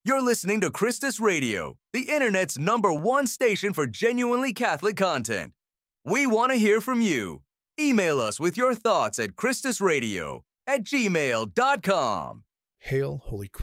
You're listening to Christus Radio, the internet's #1 station for genuinely Catholic content. We want to hear from you. Email us with your thoughts at christusradio@gmail.com. Hail, Holy